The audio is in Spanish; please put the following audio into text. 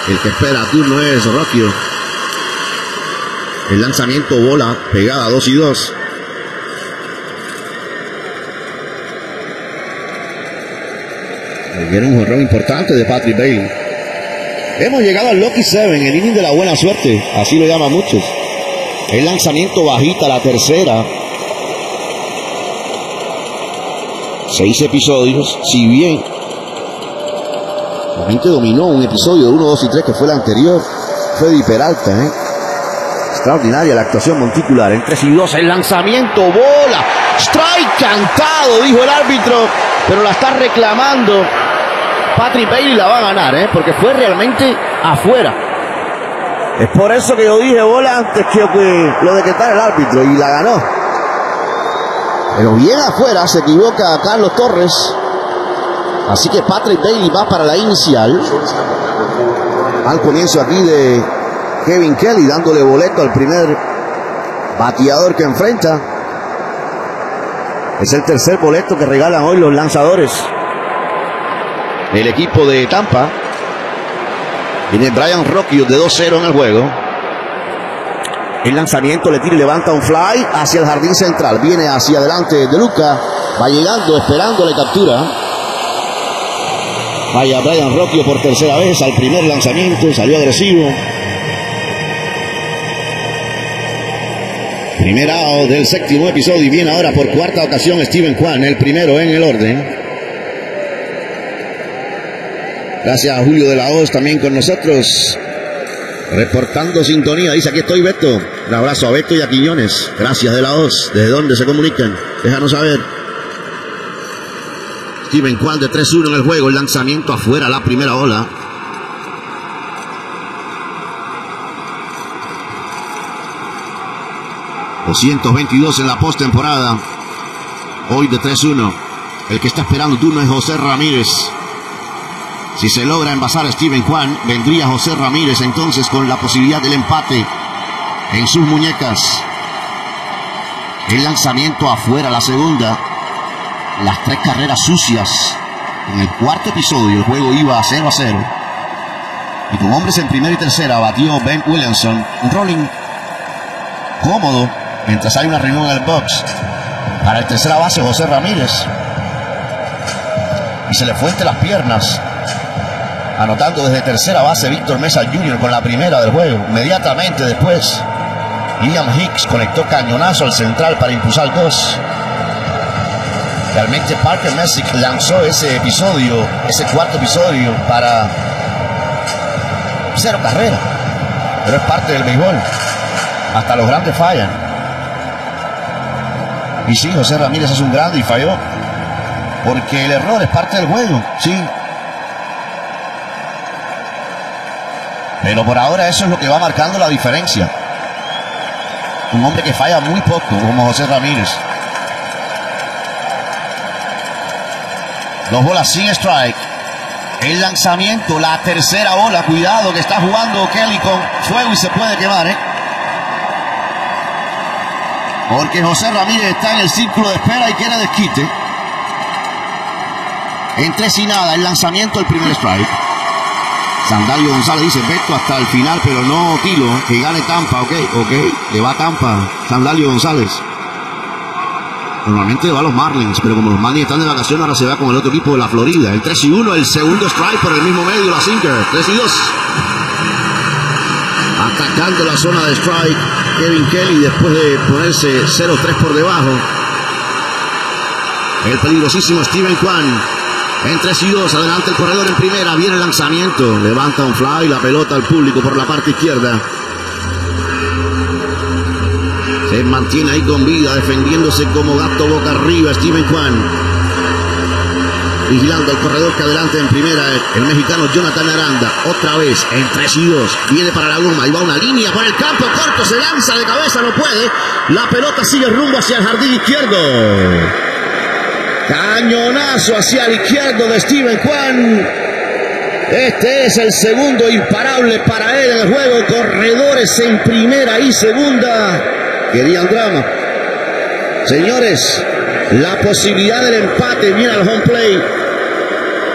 El que espera turno es Rocchio. El lanzamiento, bola pegada, 2-2. Viene un jonrón importante de Patrick Bailey. Hemos llegado al Lucky Seven, el inning de la buena suerte, así lo llaman muchos. El lanzamiento bajita, la tercera. 6 episodios, si bien la gente dominó un episodio de 1, 2 y 3 que fue el anterior, Freddy Peralta, extraordinaria la actuación monticular. En 3-2 el lanzamiento, bola, strike cantado, dijo el árbitro, pero la está reclamando. Patrick Bailey la va a ganar, porque fue realmente afuera. Es por eso que yo dije bola antes que lo decretara el árbitro, y la ganó. Pero bien afuera, se equivoca Carlos Torres. Así que Patrick Bailey va para la inicial. Al comienzo aquí de Kevin Kelly, dándole boleto al primer bateador que enfrenta. Es el tercer boleto que regalan hoy los lanzadores. El equipo de Tampa. Viene Brian Rocchio de 2-0 en el juego. El lanzamiento le tira y levanta un fly hacia el jardín central. Viene hacia adelante De Luca. Va llegando, esperando la captura. Vaya Brian Rocchio por tercera vez al primer lanzamiento. Salió agresivo. Primer out del séptimo episodio. Y viene ahora por cuarta ocasión Steven Kwan, el primero en el orden. Gracias a Julio de la Hoz también con nosotros, reportando sintonía. Dice: aquí estoy, Beto. Un abrazo a Beto y a Quiñones. Gracias de la Hoz. ¿Desde dónde se comunican? Déjanos saber. Steven Kwan de 3-1 en el juego. El lanzamiento afuera, la primera bola. $222 en la postemporada. Hoy de 3-1. El que está esperando turno es José Ramírez. Si se logra envasar a Steven Kwan, vendría José Ramírez entonces con la posibilidad del empate en sus muñecas. El lanzamiento afuera, la segunda. Las 3 carreras sucias. En el cuarto episodio el juego iba a 0-0. Y con hombres en primera y tercera batió Ben Williamson. Un rolling cómodo mientras hay una reunión en el box para el tercera base José Ramírez. Y se le fue entre las piernas, anotando desde tercera base Víctor Mesa Jr. con la primera del juego. Inmediatamente después, Liam Hicks conectó cañonazo al central para impulsar 2. Realmente Parker Messick lanzó ese episodio, ese cuarto episodio, para 0 carrera. Pero es parte del béisbol. Hasta los grandes fallan. Y sí, José Ramírez es un grande y falló, porque el error es parte del juego, sí. Pero por ahora eso es lo que va marcando la diferencia. Un hombre que falla muy poco, como José Ramírez. 2 bolas sin strike. El lanzamiento, la tercera bola. Cuidado que está jugando Kelly con fuego y se puede quemar, porque José Ramírez está en el círculo de espera y quiere desquite. En 3-0, el lanzamiento, el primer strike. Sandalio González dice: Beto hasta el final, pero no Tilo, que gane Tampa. Ok, le va a Tampa Sandalio González. Normalmente le va a los Marlins, pero como los Marlins están de vacaciones, ahora se va con el otro equipo de la Florida. El 3-1, el segundo strike por el mismo medio, la sinker. 3-2. Atacando la zona de strike Kevin Kelly después de ponerse 0-3 por debajo. El peligrosísimo Steven Kwan. En 3-2, adelante el corredor en primera. Viene el lanzamiento, levanta un fly, la pelota al público por la parte izquierda. Se mantiene ahí con vida, defendiéndose como gato boca arriba Steven Kwan. Vigilando al corredor que adelante en primera, el mexicano Jonathan Aranda. Otra vez en 3-2, viene para la goma, ahí va una línea para el campo corto, se lanza de cabeza, no puede. La pelota sigue rumbo hacia el jardín izquierdo. Cañonazo hacia el izquierdo de Steven Kwan. Este es el segundo imparable para él en el juego. Corredores en primera y segunda. Querían drama. Señores, la posibilidad del empate viene al home plate.